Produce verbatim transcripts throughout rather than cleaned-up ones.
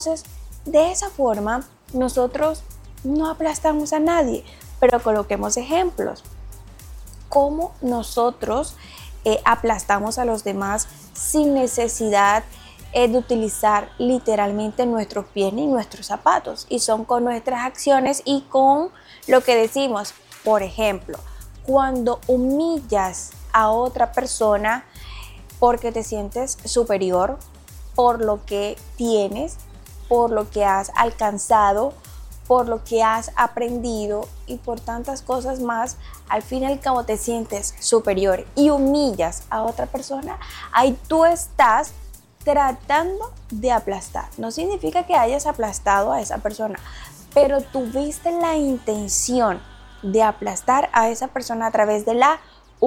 Entonces, de esa forma, nosotros no aplastamos a nadie, pero coloquemos ejemplos. ¿Cómo nosotros eh, aplastamos a los demás sin necesidad eh, de utilizar literalmente nuestros pies ni nuestros zapatos? Y son con nuestras acciones y con lo que decimos. Por ejemplo, cuando humillas a otra persona porque te sientes superior por lo que tienes, por lo que has alcanzado, por lo que has aprendido y por tantas cosas más, al fin y al cabo te sientes superior y humillas a otra persona, ahí tú estás tratando de aplastar. No significa que hayas aplastado a esa persona, pero tuviste la intención de aplastar a esa persona a través de la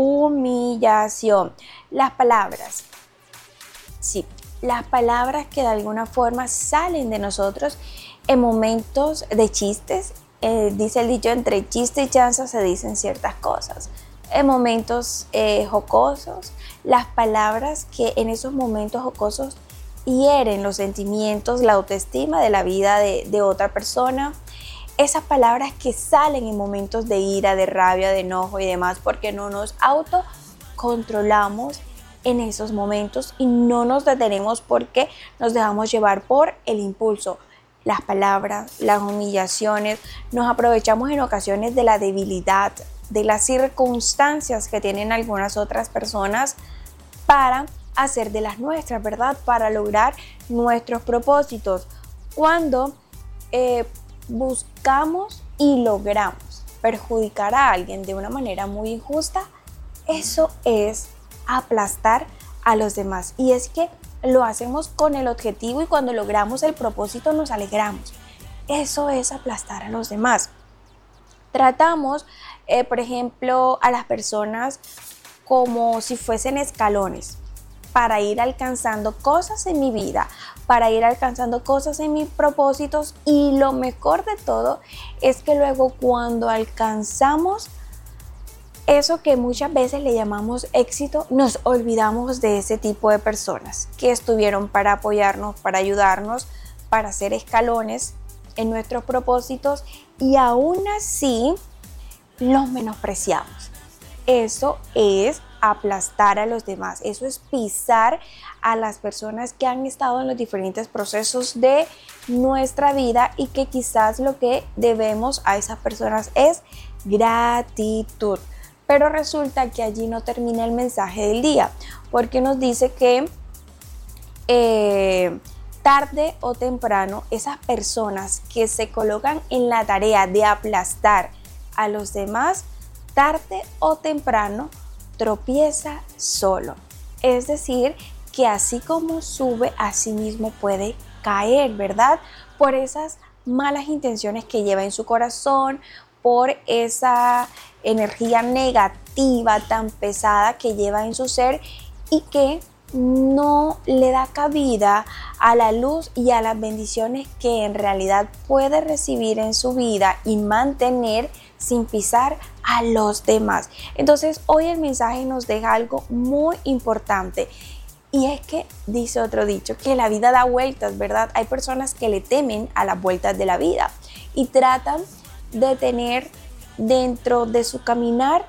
humillación. Las palabras, sí, las palabras que de alguna forma salen de nosotros en momentos de chistes, eh, dice el dicho, entre chiste y chanza se dicen ciertas cosas. En momentos eh, jocosos, las palabras que en esos momentos jocosos hieren los sentimientos, la autoestima de la vida de, de otra persona. Esas palabras que salen en momentos de ira, de rabia, de enojo y demás, porque no nos autocontrolamos en esos momentos y no nos detenemos porque nos dejamos llevar por el impulso. Las palabras, las humillaciones, nos aprovechamos en ocasiones de la debilidad, de las circunstancias que tienen algunas otras personas para hacer de las nuestras, ¿verdad? Para lograr nuestros propósitos. Cuando eh, buscamos y logramos perjudicar a alguien de una manera muy injusta, eso es aplastar a los demás. Y es que lo hacemos con el objetivo y cuando logramos el propósito nos alegramos. Eso es aplastar a los demás. Tratamos, eh, por ejemplo, a las personas como si fuesen escalones para ir alcanzando cosas en mi vida, para ir alcanzando cosas en mis propósitos, y lo mejor de todo es que luego cuando alcanzamos eso que muchas veces le llamamos éxito, nos olvidamos de ese tipo de personas que estuvieron para apoyarnos, para ayudarnos, para hacer escalones en nuestros propósitos, y aún así los menospreciamos. Eso es aplastar a los demás, eso es pisar a las personas que han estado en los diferentes procesos de nuestra vida y que quizás lo que debemos a esas personas es gratitud. Pero resulta que allí no termina el mensaje del día, porque nos dice que eh, tarde o temprano esas personas que se colocan en la tarea de aplastar a los demás, tarde o temprano tropieza solo. Es decir, que así como sube, así mismo puede caer, ¿verdad? Por esas malas intenciones que lleva en su corazón, por esa energía negativa tan pesada que lleva en su ser y que no le da cabida a la luz y a las bendiciones que en realidad puede recibir en su vida y mantener sin pisar a los demás. Entonces hoy el mensaje nos deja algo muy importante, y es que dice otro dicho, que la vida da vueltas, ¿verdad? Hay personas que le temen a las vueltas de la vida y tratan de tener dentro de su caminar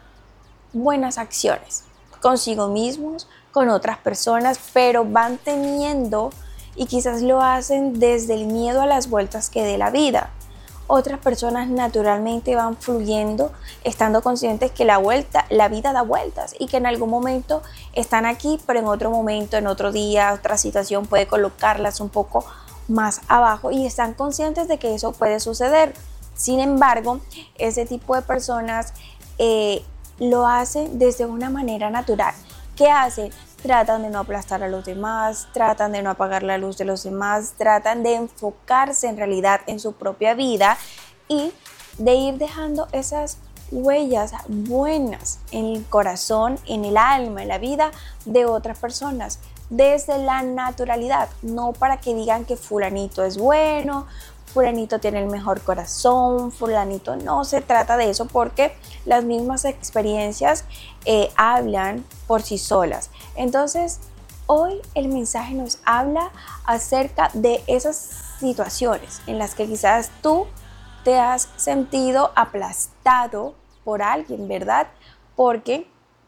buenas acciones consigo mismos, con otras personas, pero van teniendo y quizás lo hacen desde el miedo a las vueltas que dé la vida. Otras personas naturalmente van fluyendo, estando conscientes que la vuelta, la vida da vueltas y que en algún momento están aquí, pero en otro momento, en otro día, otra situación puede colocarlas un poco más abajo y están conscientes de que eso puede suceder. Sin embargo, ese tipo de personas eh, lo hacen desde una manera natural. ¿Qué hacen? Tratan de no aplastar a los demás, tratan de no apagar la luz de los demás, tratan de enfocarse en realidad en su propia vida y de ir dejando esas huellas buenas en el corazón, en el alma, en la vida de otras personas, desde la naturalidad, no para que digan que fulanito es bueno, fulanito tiene el mejor corazón, fulanito. No se trata de eso, porque las mismas experiencias eh, hablan por sí solas. Entonces hoy el mensaje nos habla acerca de esas situaciones en las que quizás tú te has sentido aplastado por alguien, ¿verdad? Porque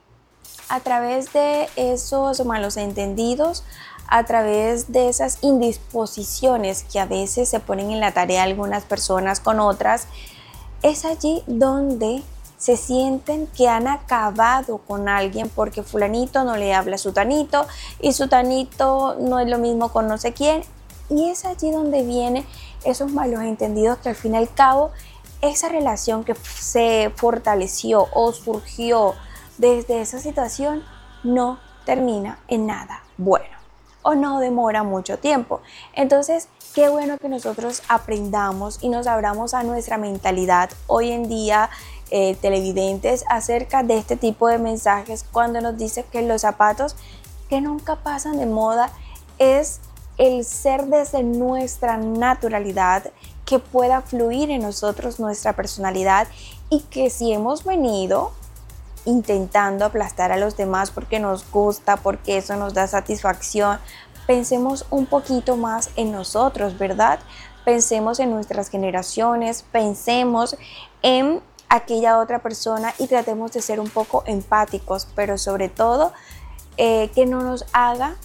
a través de esos malos entendidos, a través de esas indisposiciones que a veces se ponen en la tarea algunas personas con otras, es allí donde se sienten que han acabado con alguien porque fulanito no le habla a sutanito y sutanito no es lo mismo con no sé quién. Y es allí donde vienen esos malos entendidos que al fin y al cabo esa relación que se fortaleció o surgió desde esa situación no termina en nada bueno o no demora mucho tiempo. Entonces, qué bueno que nosotros aprendamos y nos abramos a nuestra mentalidad hoy en día, eh, televidentes, acerca de este tipo de mensajes cuando nos dice que los zapatos que nunca pasan de moda es el ser desde nuestra naturalidad, que pueda fluir en nosotros nuestra personalidad y que si hemos venido intentando aplastar a los demás porque nos gusta, porque eso nos da satisfacción, pensemos un poquito más en nosotros, ¿verdad? Pensemos en nuestras generaciones, pensemos en aquella otra persona y tratemos de ser un poco empáticos, pero sobre todo eh, que no nos haga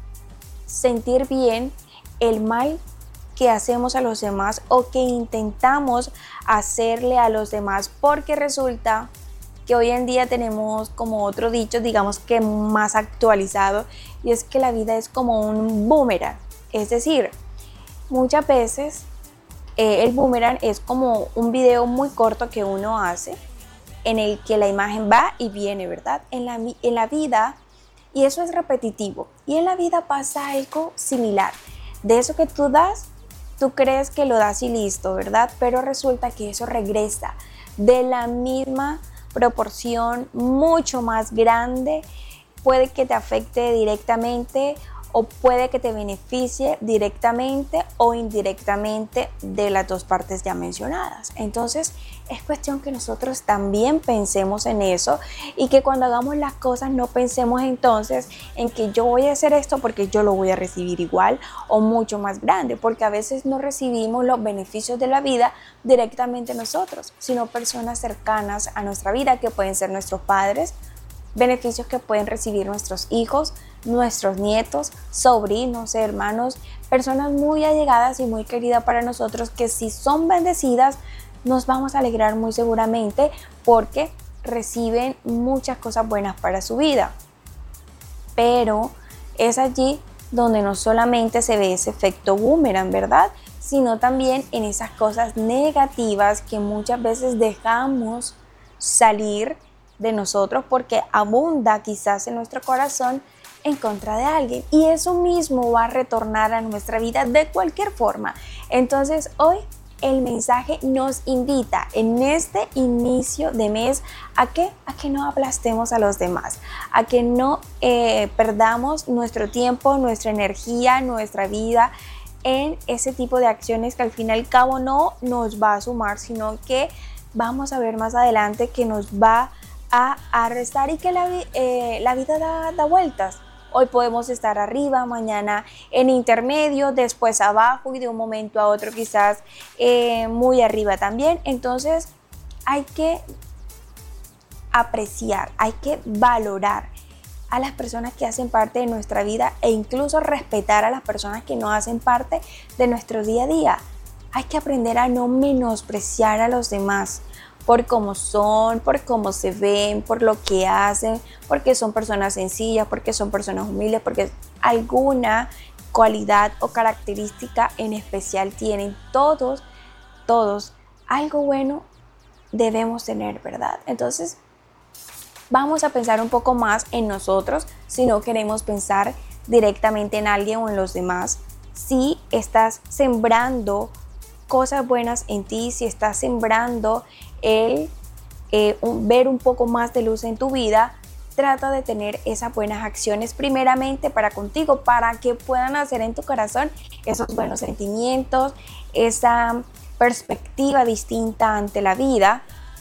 sentir bien el mal que hacemos a los demás o que intentamos hacerle a los demás, porque resulta que hoy en día tenemos como otro dicho, digamos que más actualizado, y es que la vida es como un boomerang. Es decir, muchas veces eh, el boomerang es como un video muy corto que uno hace en el que la imagen va y viene, ¿verdad? En la, en la vida, y eso es repetitivo, y en la vida pasa algo similar. De eso que tú das, tú crees que lo das y listo, ¿verdad? Pero resulta que eso regresa de la misma proporción, mucho más grande. Puede que te afecte directamente o puede que te beneficie directamente o indirectamente de las dos partes ya mencionadas. Entonces es cuestión que nosotros también pensemos en eso y que cuando hagamos las cosas no pensemos entonces en que yo voy a hacer esto porque yo lo voy a recibir igual o mucho más grande, porque a veces no recibimos los beneficios de la vida directamente nosotros, sino personas cercanas a nuestra vida que pueden ser nuestros padres, beneficios que pueden recibir nuestros hijos, nuestros nietos, sobrinos, hermanos, personas muy allegadas y muy queridas para nosotros que si son bendecidas nos vamos a alegrar muy seguramente porque reciben muchas cosas buenas para su vida. Pero es allí donde no solamente se ve ese efecto boomerang, ¿verdad? Sino también en esas cosas negativas que muchas veces dejamos salir de nosotros porque abunda quizás en nuestro corazón en contra de alguien, y eso mismo va a retornar a nuestra vida de cualquier forma. Entonces hoy el mensaje nos invita en este inicio de mes a que, a que no aplastemos a los demás, a que no eh, perdamos nuestro tiempo, nuestra energía, nuestra vida en ese tipo de acciones que al fin y al cabo no nos va a sumar, sino que vamos a ver más adelante que nos va a, a restar, y que la, eh, la vida da, da vueltas. Hoy podemos estar arriba, mañana en intermedio, después abajo y de un momento a otro quizás eh, muy arriba también. Entonces hay que apreciar, hay que valorar a las personas que hacen parte de nuestra vida e incluso respetar a las personas que no hacen parte de nuestro día a día. Hay que aprender a no menospreciar a los demás por cómo son, por cómo se ven, por lo que hacen, porque son personas sencillas, porque son personas humildes, porque alguna cualidad o característica en especial tienen. Todos, todos, algo bueno debemos tener, ¿verdad? Entonces, vamos a pensar un poco más en nosotros si no queremos pensar directamente en alguien o en los demás. Si estás sembrando cosas buenas en ti, si estás sembrando el eh, un, ver un poco más de luz en tu vida, trata de tener esas buenas acciones primeramente para contigo, para que puedan hacer en tu corazón esos buenos sentimientos, esa perspectiva distinta ante la vida,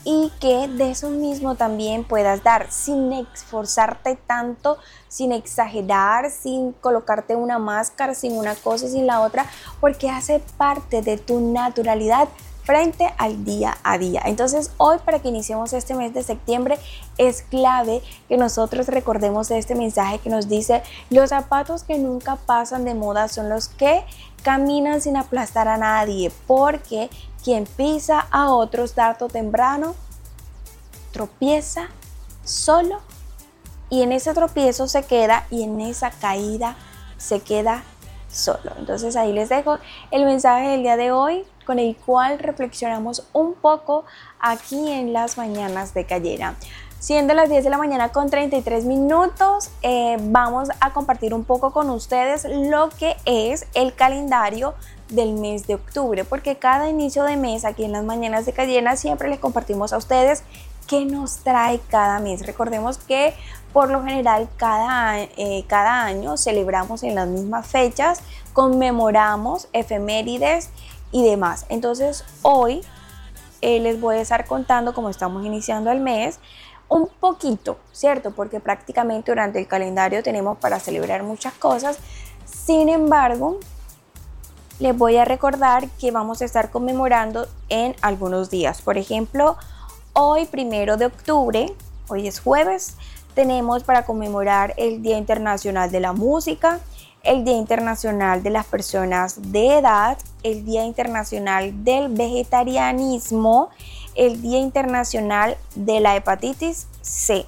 y que de eso mismo también puedas dar sin esforzarte tanto, sin exagerar, sin colocarte una máscara, sin una cosa y sin la otra, porque hace parte de tu naturalidad frente al día a día. Entonces hoy, para que iniciemos este mes de septiembre, es clave que nosotros recordemos este mensaje que nos dice: los zapatos que nunca pasan de moda son los que caminan sin aplastar a nadie, porque quien pisa a otros tarde o temprano tropieza solo, y en ese tropiezo se queda, y en esa caída se queda solo. Entonces ahí les dejo el mensaje del día de hoy, con el cual reflexionamos un poco aquí en las mañanas de Cayena. Siendo las diez de la mañana con treinta y tres minutos, eh, vamos a compartir un poco con ustedes lo que es el calendario del mes de octubre, porque cada inicio de mes aquí en las mañanas de Cayena siempre les compartimos a ustedes qué nos trae cada mes. Recordemos que por lo general cada, eh, cada año celebramos en las mismas fechas, conmemoramos efemérides y demás. Entonces hoy eh, les voy a estar contando, como estamos iniciando el mes, un poquito, ¿cierto? Porque prácticamente durante el calendario tenemos para celebrar muchas cosas. Sin embargo, les voy a recordar que vamos a estar conmemorando en algunos días. Por ejemplo, hoy, primero de octubre, hoy es jueves, tenemos para conmemorar el Día Internacional de la Música, el Día Internacional de las Personas de Edad, el Día Internacional del Vegetarianismo, el Día Internacional de la Hepatitis C.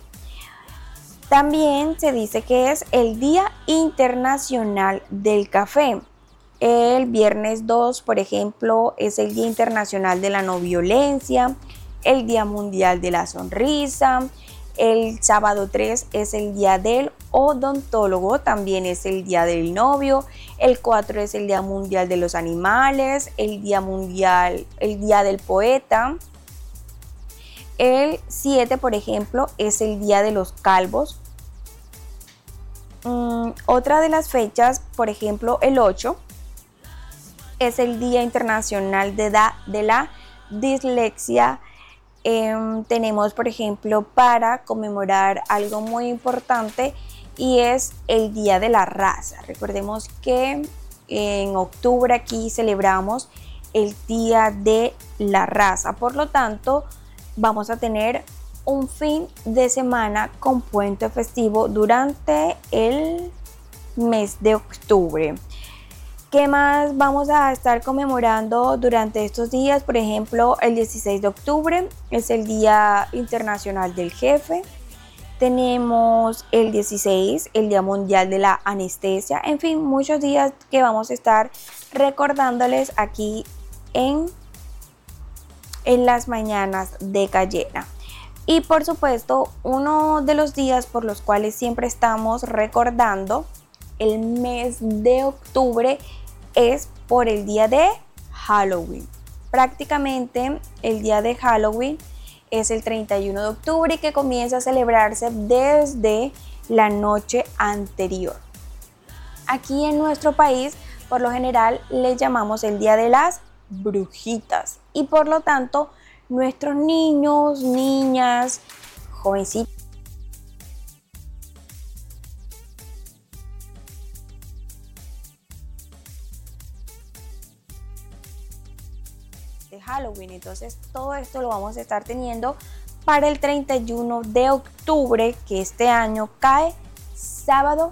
También se dice que es el Día Internacional del Café. El viernes dos, por ejemplo, es el Día Internacional de la No Violencia, el Día Mundial de la Sonrisa. El sábado tres es el Día del Odontólogo, también es el Día del Novio. El cuatro es el Día Mundial de los Animales, el Día Mundial, el Día del Poeta. El siete, por ejemplo, es el Día de los Calvos. Mm, otra de las fechas, por ejemplo, el ocho, es el Día Internacional de, da, de la Dislexia. Eh, tenemos, por ejemplo, para conmemorar algo muy importante, y es el Día de la Raza. Recordemos que en octubre aquí celebramos el Día de la Raza. Por lo tanto, vamos a tener un fin de semana con puente festivo durante el mes de octubre. ¿Qué más vamos a estar conmemorando durante estos días? Por ejemplo, el dieciséis de octubre es el Día Internacional del Jefe. Tenemos el dieciséis, el Día Mundial de la Anestesia. En fin, muchos días que vamos a estar recordándoles aquí en, en las mañanas de Cayena. Y por supuesto, uno de los días por los cuales siempre estamos recordando el mes de octubre es por el día de Halloween. Prácticamente el día de Halloween es el treinta y uno de octubre, y que comienza a celebrarse desde la noche anterior. Aquí en nuestro país, por lo general, le llamamos el Día de las Brujitas, y por lo tanto nuestros niños, niñas, jovencitos de Halloween. Entonces todo esto lo vamos a estar teniendo para el treinta y uno de octubre, que este año cae sábado,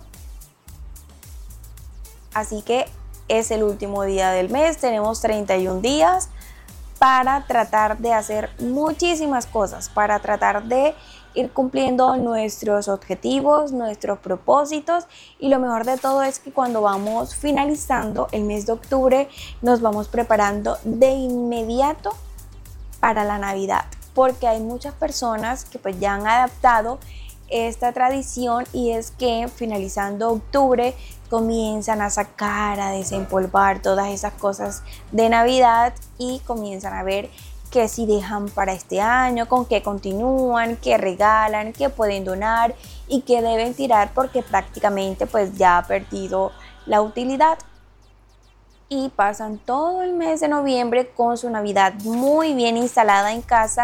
así que es el último día del mes. Tenemos treinta y un días para tratar de hacer muchísimas cosas, para tratar de ir cumpliendo nuestros objetivos, nuestros propósitos, y lo mejor de todo es que cuando vamos finalizando el mes de octubre nos vamos preparando de inmediato para la Navidad, porque hay muchas personas que pues ya han adaptado esta tradición, y es que finalizando octubre comienzan a sacar, a desempolvar todas esas cosas de Navidad, y comienzan a ver qué si dejan para este año, con qué continúan, qué regalan, qué pueden donar y qué deben tirar, porque prácticamente pues ya ha perdido la utilidad. Y pasan todo el mes de noviembre con su Navidad muy bien instalada en casa,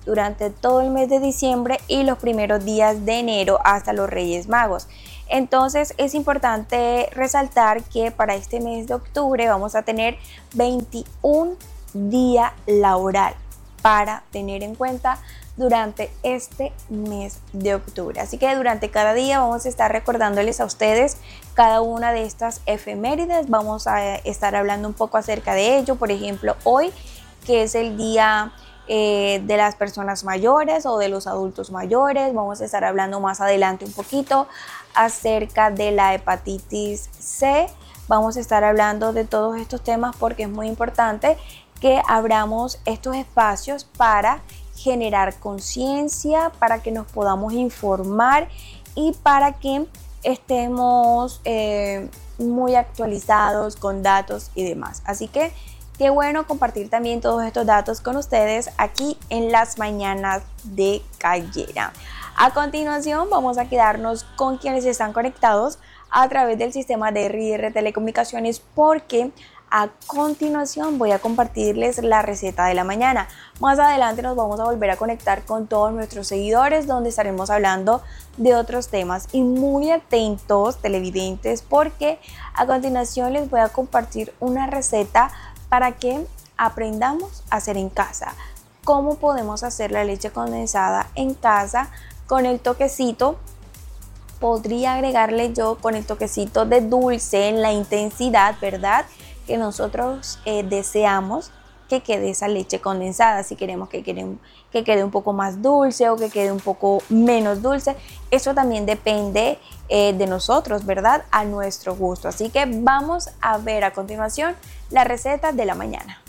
durante todo el mes de diciembre y los primeros días de enero hasta los Reyes Magos. Entonces es importante resaltar que para este mes de octubre vamos a tener veintiún días laboral para tener en cuenta durante este mes de octubre. Así que durante cada día vamos a estar recordándoles a ustedes cada una de estas efemérides. Vamos a estar hablando un poco acerca de ello. Por ejemplo, hoy, que es el día eh, de las personas mayores o de los adultos mayores, vamos a estar hablando más adelante un poquito acerca de la hepatitis C. Vamos a estar hablando de todos estos temas porque es muy importante que abramos estos espacios para generar conciencia, para que nos podamos informar y para que estemos eh, muy actualizados con datos y demás. Así que qué bueno compartir también todos estos datos con ustedes aquí en las mañanas de Cayera. A continuación vamos a quedarnos con quienes están conectados a través del sistema de R y R Telecomunicaciones, porque a continuación voy a compartirles la receta de la mañana. Más adelante nos vamos a volver a conectar con todos nuestros seguidores, donde estaremos hablando de otros temas. Y muy atentos, televidentes, porque a continuación les voy a compartir una receta para que aprendamos a hacer en casa. Cómo podemos hacer la leche condensada en casa con el toquecito. Podría agregarle yo con el toquecito de dulce en la intensidad, ¿verdad?, que nosotros eh, deseamos que quede esa leche condensada. Si queremos que quede, que quede un poco más dulce o que quede un poco menos dulce, eso también depende eh, de nosotros, ¿verdad?, a nuestro gusto. Así que vamos a ver a continuación la receta de la mañana.